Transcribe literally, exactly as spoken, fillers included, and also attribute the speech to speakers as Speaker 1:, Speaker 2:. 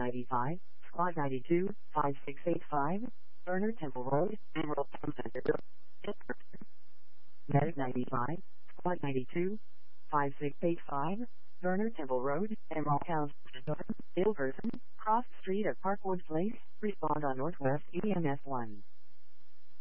Speaker 1: ninety-five, Squad ninety-two, five six eight five, Burner Temple Road, Emerald Town Center. Medic ninety-five, Squad ninety-two, five six eight five, Burner Temple Road, Emerald Town Center. Ill person, cross street at Parkwood Place, respond on Northwest E M S one.